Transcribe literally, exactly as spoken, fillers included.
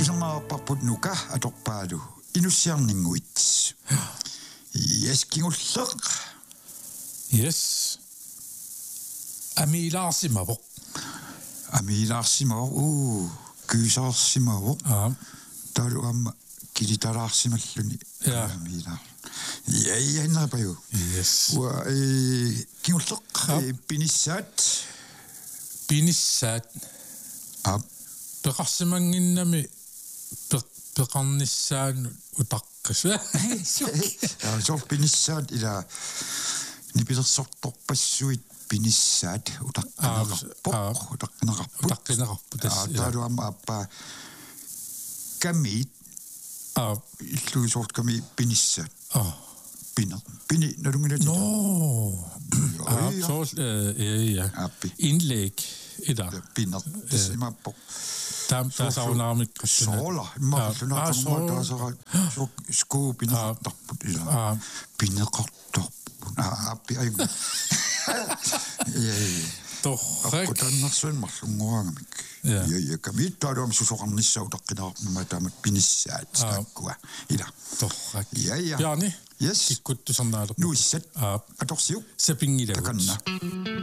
Isangaarparput nuka atorpaalu inussiarninguit. Yes, kingulleq. Yes. Amilaarsimavo. Amilaarsimavo. Uh, kyysaarsimavo. Ah. Talu amma kilitaraarsimalluni. Ja. Amilaar. Ja, ja, napaju. Yes. Wa eh kingulleq pinissaat. Pinissaat. Ah. Peqarsimanginnami peqarnissaan utaqqas. Ja, så pinissaat ila nipilersortorpassuit pinissaat utaqqinaqarpoq utaqqinaqarput utaqqinaqarput talu amma appa kamiit ah illuisort kami pinissaat ah pina pini nalunginati no ah så ja ja indlæg i dag pina simappo tam der saunarmik sola malluna tamata så skopina tapput ila pineqartor appi ai ja torrek kutannersun marlunguangamik ja ja kamiittaadum susoqarnissa utaqqinaarpuma taamat pinissaat takkua ila torrek ja ja Bjarni yes ikkuttusarnaalerpu nuissat atorsiu sapingilagut takanna